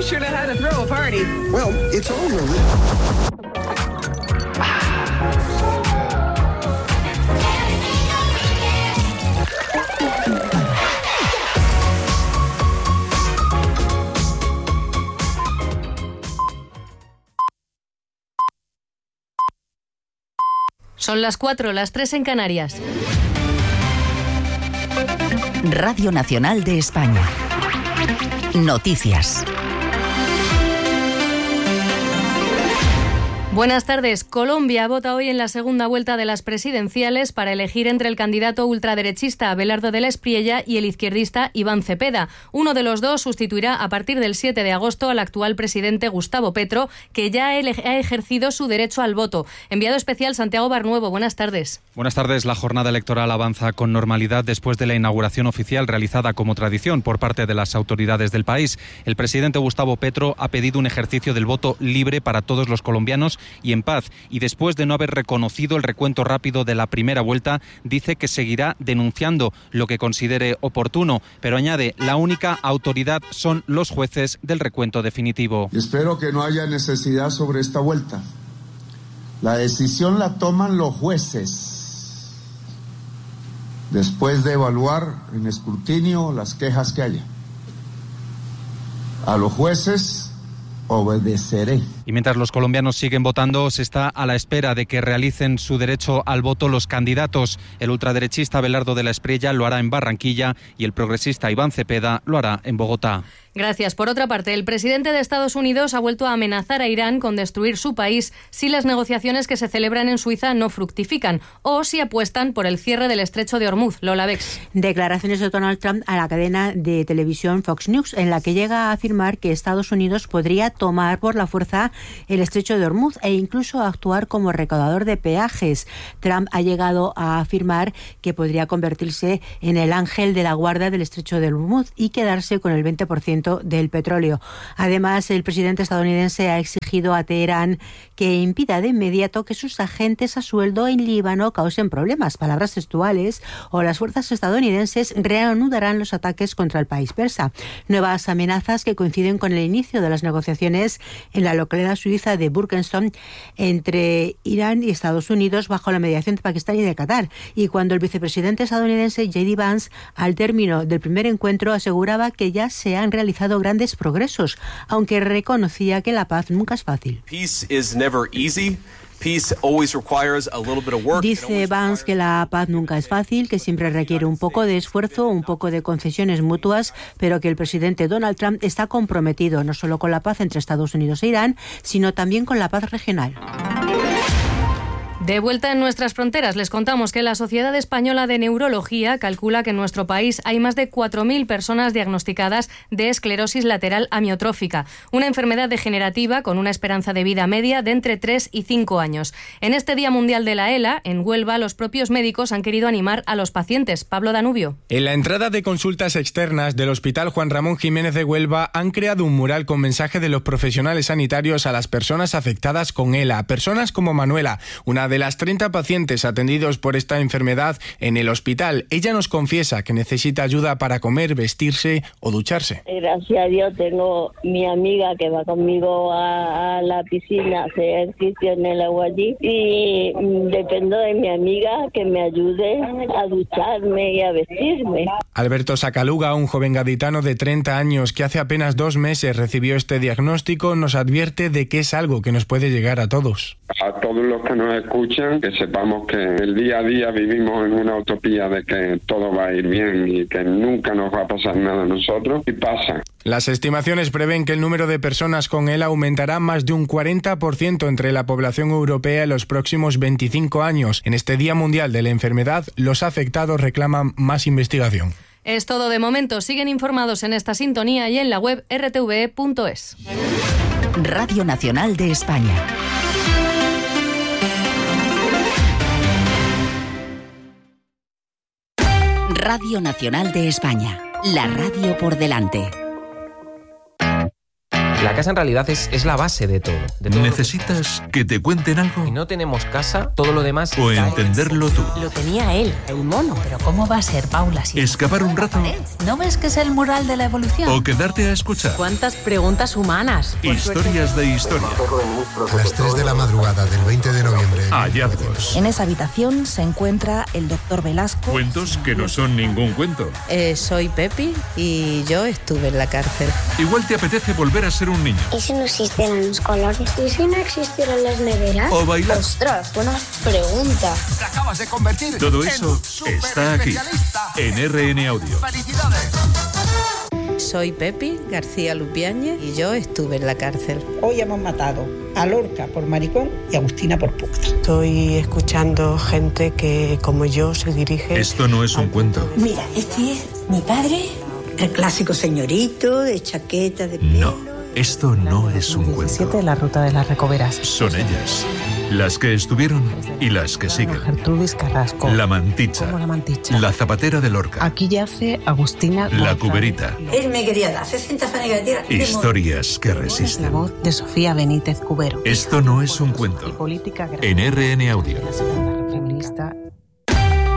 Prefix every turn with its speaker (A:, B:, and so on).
A: sure know how to throw a party.
B: Well, it's over.
C: Son las 4, las 3 en Canarias.
D: Radio Nacional de España. Noticias.
C: Buenas tardes. Colombia vota hoy en la segunda vuelta de las presidenciales para elegir entre el candidato ultraderechista Abelardo de la Espriella y el izquierdista Iván Cepeda. Uno de los dos sustituirá a partir del 7 de agosto al actual presidente Gustavo Petro, que ya ha ejercido su derecho al voto. Enviado especial Santiago Barnuevo, buenas tardes.
E: Buenas tardes. La jornada electoral avanza con normalidad después de la inauguración oficial realizada como tradición por parte de las autoridades del país. El presidente Gustavo Petro ha pedido un ejercicio del voto libre para todos los colombianos y en paz, y después de no haber reconocido el recuento rápido de la primera vuelta, dice que seguirá denunciando lo que considere oportuno, pero añade, la única autoridad son los jueces del recuento definitivo.
F: Espero que no haya necesidad sobre esta vuelta. La decisión la toman los jueces, después de evaluar en escrutinio las quejas que haya. A los jueces obedeceré.
E: Y mientras los colombianos siguen votando, se está a la espera de que realicen su derecho al voto los candidatos. El ultraderechista Abelardo de la Espriella lo hará en Barranquilla y el progresista Iván Cepeda lo hará en Bogotá.
C: Gracias. Por otra parte, el presidente de Estados Unidos ha vuelto a amenazar a Irán con destruir su país si las negociaciones que se celebran en Suiza no fructifican o si apuestan por el cierre del estrecho de Hormuz. Lola Bex.
G: Declaraciones de Donald Trump a la cadena de televisión Fox News, en la que llega a afirmar que Estados Unidos podría tomar por la fuerza el estrecho de Hormuz e incluso actuar como recaudador de peajes. Trump ha llegado a afirmar que podría convertirse en el ángel de la guarda del estrecho de Hormuz y quedarse con el 20% del petróleo. Además, el presidente estadounidense ha exigido a Teherán que impida de inmediato que sus agentes a sueldo en Líbano causen problemas, palabras textuales, o las fuerzas estadounidenses reanudarán los ataques contra el país persa. Nuevas amenazas que coinciden con el inicio de las negociaciones en la localidad suiza de Burgenstock entre Irán y Estados Unidos bajo la mediación de Pakistán y de Qatar. Y cuando el vicepresidente estadounidense J.D. Vance, al término del primer encuentro, aseguraba que ya se han realizado grandes progresos, aunque reconocía que la paz nunca es fácil. Dice Vance que la paz nunca es fácil, que siempre requiere un poco de esfuerzo, un poco de concesiones mutuas, pero que el presidente Donald Trump está comprometido no solo con la paz entre Estados Unidos e Irán, sino también con la paz regional.
C: De vuelta en nuestras fronteras, les contamos que la Sociedad Española de Neurología calcula que en nuestro país hay más de 4.000 personas diagnosticadas de esclerosis lateral amiotrófica, una enfermedad degenerativa con una esperanza de vida media de entre 3 y 5 años. En este Día Mundial de la ELA, en Huelva, los propios médicos han querido animar a los pacientes. Pablo Danubio.
H: En la entrada de consultas externas del Hospital Juan Ramón Jiménez de Huelva han creado un mural con mensaje de los profesionales sanitarios a las personas afectadas con ELA, personas como Manuela, una de las 30 pacientes atendidos por esta enfermedad en el hospital. Ella nos confiesa que necesita ayuda para comer, vestirse o ducharse.
I: Gracias a Dios tengo mi amiga que va conmigo a la piscina a hacer ejercicio en el agua allí y dependo de mi amiga que me ayude a ducharme y a vestirme.
H: Alberto Sacaluga, un joven gaditano de 30 años que hace apenas 2 meses recibió este diagnóstico, nos advierte de que es algo que nos puede llegar a todos.
J: A todos los que nos escuchan, que sepamos que el día a día vivimos en una utopía de que todo va a ir bien y que nunca nos va a pasar nada a nosotros, y pasa.
H: Las estimaciones prevén que el número de personas con ELA aumentará más de un 40% entre la población europea en los próximos 25 años. En este Día Mundial de la Enfermedad, los afectados reclaman más investigación.
C: Es todo de momento. Siguen informados en esta sintonía y en la web rtve.es.
D: Radio Nacional de España. Radio Nacional de España. La radio por delante.
A: La casa en realidad es la base de todo.
B: ¿Necesitas que te cuenten algo?
A: Si no tenemos casa, todo lo demás...
B: O entenderlo tú.
K: Lo tenía él, el mono. Pero ¿cómo va a ser, Paula? Si
B: ¿Escapar un rato?
K: ¿No ves que es el mural de la evolución?
B: ¿O quedarte a escuchar?
K: ¿Cuántas preguntas humanas?
B: Historias de historia.
L: A las 3 de la madrugada del 20 de noviembre.
B: Hallazgos.
M: En esa habitación se encuentra el doctor Velasco.
B: Cuentos que no son ningún cuento.
N: Soy Pepi y yo estuve en la cárcel.
B: Igual te apetece volver a ser un niño.
O: ¿Y si no existieran los colores? ¿Y si no existieran las neveras?
B: O bailar.
O: ¡Ostras, buena pregunta!
L: Te acabas de convertir.
B: Todo eso está aquí, en RN Audio.
L: ¡Felicidades!
N: Soy Pepi García Lupiáñez y yo estuve en la cárcel.
P: Hoy hemos matado a Lorca por maricón y a Agustina por puta.
Q: Estoy escuchando gente que, como yo, se dirige...
B: Esto no es un cuento.
P: Mira, este es mi padre, el clásico señorito de chaqueta de pelo.
B: No, esto no es un cuento.
Q: La ruta de las Recoveras.
B: Son ellas, las que estuvieron y las que siguen.
Q: Gertrudis Carrasco.
B: La Manticha.
Q: ¿Cómo la Manticha?
B: La Zapatera de Lorca.
Q: Aquí yace Agustina
B: La
Q: González.
B: Cuberita.
P: Él me quería dar 60 fanes negativas.
B: Historias que resisten.
Q: La voz de Sofía Benítez Cubero.
B: Esto no es un cuento.
Q: Política
B: En RN Audio.
Q: La segunda feminista